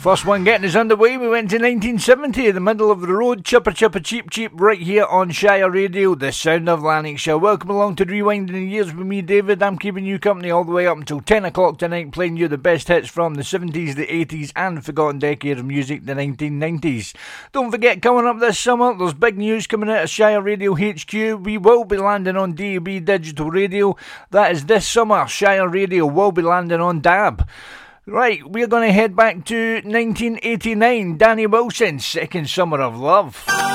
First one getting us underway, we went to 1970, the middle of the road, Chipper Chipper Cheep Cheep, right here on Shire Radio, the sound of Lanarkshire. Welcome along to Rewinding the Years with me, David. I'm keeping you company all the way up until 10 o'clock tonight, playing you the best hits from the 70s, the 80s, and forgotten decade of music, the 1990s. Don't forget, coming up this summer, there's big news coming out of Shire Radio HQ. We will be landing on DAB Digital Radio. That is this summer. Shire Radio will be landing on DAB. Right, we're going to head back to 1989. Danny Wilson, Second Summer of Love.